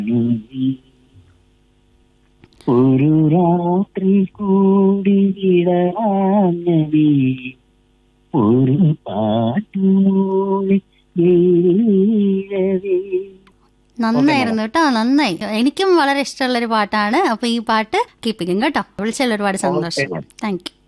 ഒരു രാത്രി കൂടി വിടവാങ്ങവേ ഒരു പാട്ടുമൂളി വീഴവേ. നന്നായിരുന്നു കേട്ടോ, നന്നായി. എനിക്കും വളരെ ഇഷ്ടമുള്ളൊരു പാട്ടാണ്. അപ്പൊ ഈ പാട്ട് കീപ്പിക്കും കേട്ടോ. വിളിച്ചതിൽ ഒരുപാട് സന്തോഷം. Thank you.